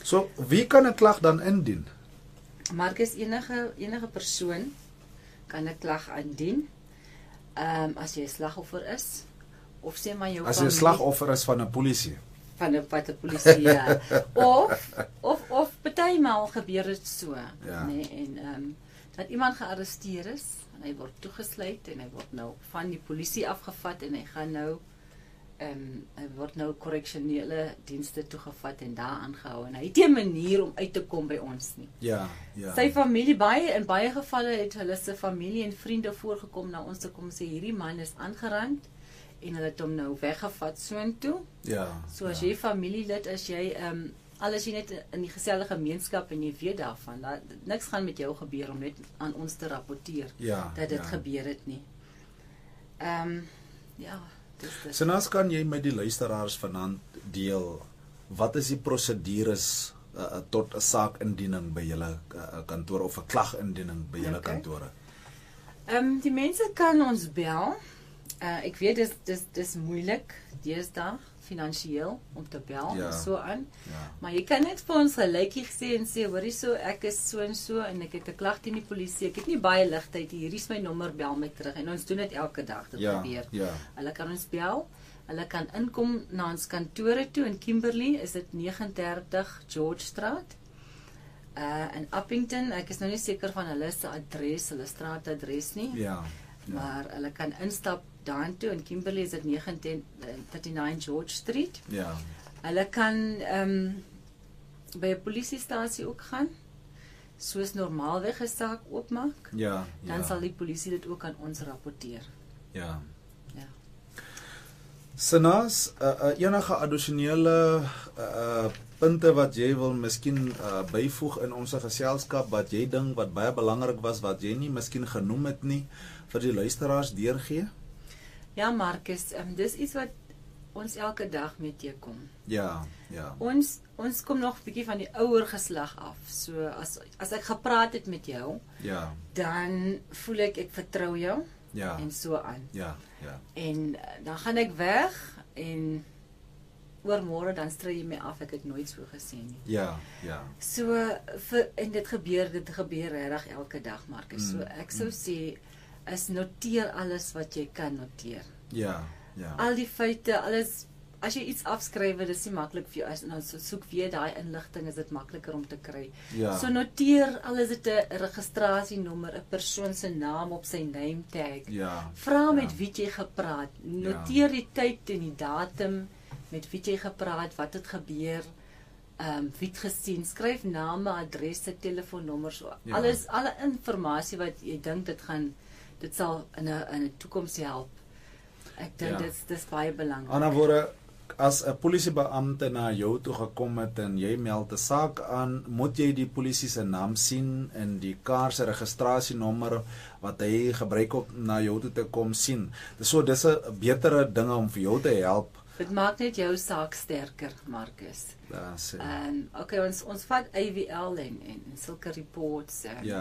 So, wie kan 'n klag dan indien? Marcus, enige persoon kan 'n klag indien. As jy 'n slagoffer is, of sê maar jou As jy 'n slagoffer is van 'n polisie. Van 'n polisie, ja. Of partymal gebeur dit so, nee, en dat iemand gearresteer is en hy word toegesluit en hy word nou van die polisie afgevat en hy gaan nou hy word nou korreksionele dienste toegevat en daar aangehou en hy het 'n manier om uit te kom by ons nie. Ja. Sy familie, in baie gevalle het hulle se familie en vriende voorgekom na ons te kom sê hierdie man is aangerand en hulle het hom nou weggevat soontoe. Ja. So as jy familielid is, jy al is jy net in die gesellige gemeenskap en jy weet daarvan, dat niks gaan met jou gebeur om net aan ons te rapporteer dat dit gebeur het nie. Ja, dis. Sinus, kan jy met die luisteraars vanaand deel, wat is die prosedures tot 'n saakindiening by julle kantoor of 'n klagindiening by julle kantore? Die mense kan ons bel. Ek weet dis moeilik deesdae finansiëel om te bel en so aan. Maar jy kan net vir ons 'n lykie sê en sê hoorie so ek is so en so en ek het 'n klag teen die polisie. Ek het nie baie ligtyd hier is my nommer, bel my terug en ons doen dit elke dag. Dit gebeur. Hulle kan ons bel. Hulle kan inkom na ons kantore toe in Kimberley, is dit 39 George Straat. In Uppington, ek is nou nie seker van hulle se adres, hulle straatadres nie. Maar hulle kan instap daartoe in Kimberley, is dit 39 George Street. Hulle kan by 'n polisiestasie ook gaan, soos normaalweg 'n saak oopmaak. Dan sal die polisie dit ook aan ons rapporteer. Sinus, enige addisionele punte wat jy wil miskien byvoeg in ons geselskap, wat jy dink wat baie belangrik was, wat jy nie miskien genoem het nie, vir die luisteraars deurgee? Ja, Marcus, dis iets wat ons elke dag mee teekom. Ons kom nog 'n bietjie van die ouer geslag af. So as ek gepraat het met jou, dan voel ek vertrou jou en so aan. En dan gaan ek weg en oormôre dan stry jy my af, ek het nooit so gesê nie. So en dit gebeur regtig elke dag, Marcus. So ek sou sê is noteer alles wat jy kan noteer. Al die feite, alles, as jy iets afskryf, dit is nie maklik vir jou, as nou soek weer daai inligting, is dit makliker om te kry. So noteer, al is dit 'n registrasienommer, 'n persoon se naam op sy name tag. Vra met wie jy gepraat, noteer die tyd en die datum, met wie jy gepraat, wat het gebeur, wie het gesien, skryf name, adresse, telefoonnommers, alle inligting wat jy dink dit sal in 'n toekoms help. Ek dink dis baie belangrik. Anderswoorde, as 'n polisiebeampte na jou toe gekom het en jy meld 'n saak aan, moet jy die polisie se naam sien en die kar se registrasienommer wat hy gebruik om na jou toe te kom sien. Dis 'n betere ding om vir jou te help. Dit maak net jou saak sterker, Marcus. Okay, ons vat AVL en sulke reports.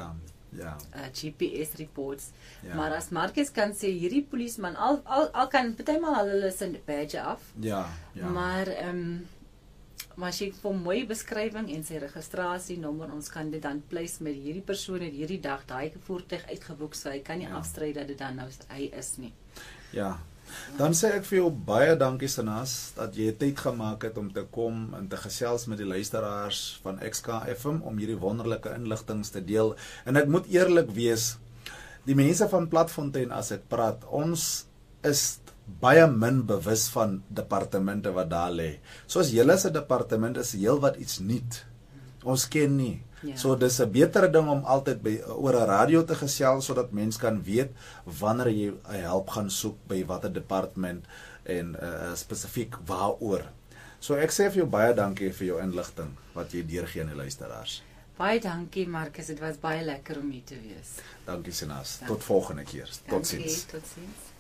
GPS reports. Maar as Marcus kan sê hierdie polisieman al kan partymal hulle sin badge af. Maar as jy vir mooi beskrywing en sy registrasienommer, ons kan dit dan place met hierdie persoon het hierdie dag daai voertuig uitgeboek, so hy kan nie afstry dat dit dan nou hy is nie. Dan sê ek vir jou baie dankie, Sinus, dat jy tyd gemaak het om te kom en te gesels met die luisteraars van XKFM om hierdie wonderlike inligtings te deel. En ek moet eerlik wees, die mense van Platfontein, as ek praat, ons is baie min bewus van departemente wat daar lê. Soos julle se departement is heel wat iets nuut. Ons ken nie. So dis 'n betere ding om altyd oor 'n radio te gesels sodat mense kan weet wanneer jy hulp gaan soek by watter departement en spesifiek waaroor. So ek sê vir jou baie dankie vir jou inligting wat jy deurgee aan die luisteraars. Baie dankie, Marcus, dit was baie lekker om hier te wees. Dankie, Sinus. Tot volgende keer. Totsiens. Totsiens.